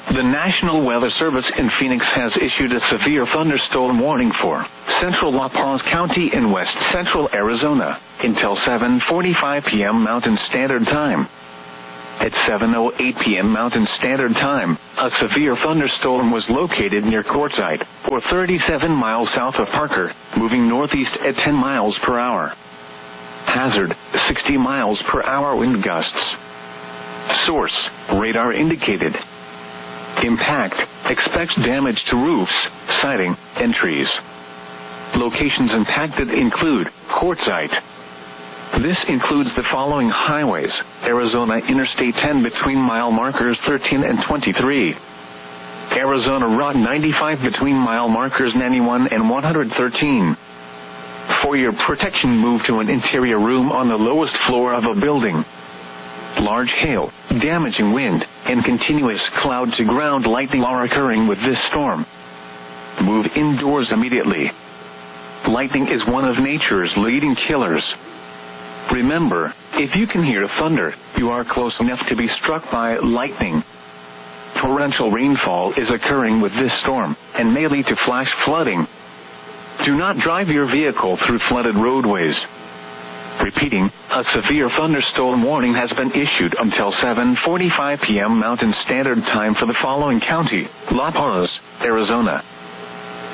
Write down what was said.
The National Weather Service in Phoenix has issued a severe thunderstorm warning for central La Paz County in west central Arizona until 7:45 p.m. Mountain Standard Time. At 7:08 p.m. Mountain Standard Time, a severe thunderstorm was located near Quartzsite, or 37 miles south of Parker, moving northeast at 10 miles per hour. Hazard, 60 miles per hour wind gusts. Source, radar indicated. Impact, expects damage to roofs, siding, and trees. Locations impacted include Quartzsite. This includes the following highways: Arizona Interstate 10 between mile markers 13 and 23. Arizona Route 95 between mile markers 91 and 113. For your protection, move to an interior room on the lowest floor of a building. Large hail, damaging wind, and continuous cloud-to-ground lightning are occurring with this storm. Move indoors immediately. Lightning is one of nature's leading killers. Remember, if you can hear thunder, you are close enough to be struck by lightning. Torrential rainfall is occurring with this storm, and may lead to flash flooding. Do not drive your vehicle through flooded roadways. Repeating, a severe thunderstorm warning has been issued until 7:45 p.m. Mountain Standard Time for the following county: La Paz, Arizona,